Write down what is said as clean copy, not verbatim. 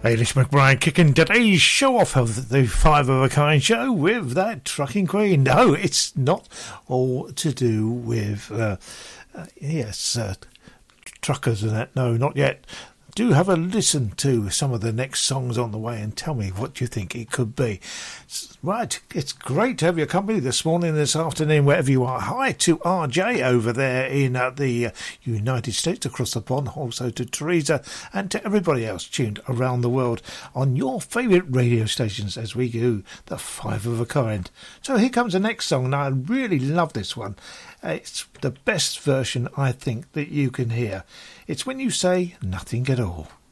Hamish McBride kicking today's show off of the Five of a Kind show with that Trucking Queen. No, it's not all to do with, truckers and that. No, not yet. Do have a listen to some of the next songs on the way and tell me what you think it could be. Right, it's great to have your company this morning, this afternoon, wherever you are. Hi to RJ over there in the United States, across the pond, also to Teresa and to everybody else tuned around the world on your favourite radio stations as we do the Five of a Kind. So here comes the next song, and I really love this one. It's the best version, I think, that you can hear. It's When You Say Nothing at All.